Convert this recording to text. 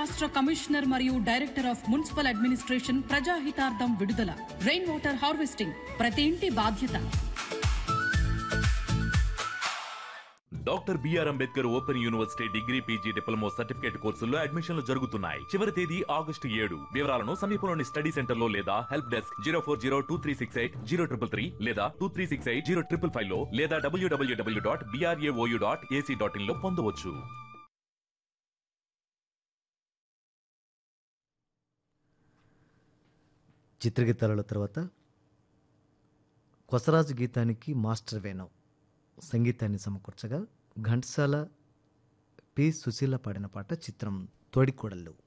రాష్ట్ర కమిషనర్ మరియు director of municipal administration ప్రజాహితార్థం విడుదల. రెయిన్ వాటర్ హార్వెస్టింగ్ ప్రతి ఇంటి బాధ్యత. Doctor BR Ambedkar open university degree PG diploma certificate కోర్సుల్లో అడ్మిషన్లు జరుగుతున్నాయి. చివరి తేదీ August 7. వివరాలను సమీపంలోని స్టడీ సెంటర్ లో లేదా హెల్ప్ డెస్క్ 04023680333 లేదా 23680555 లో లేదా www.brao.ac.in లో పొందవచ్చు. చిత్రగీతాల తర్వాత కొసరాజు గీతానికి మాస్టర్ వేణు సంగీతాన్ని సమకూర్చగా ఘంటసాల పి. సుశీల పాడిన పాట చిత్రం తోడికోడళ్ళు.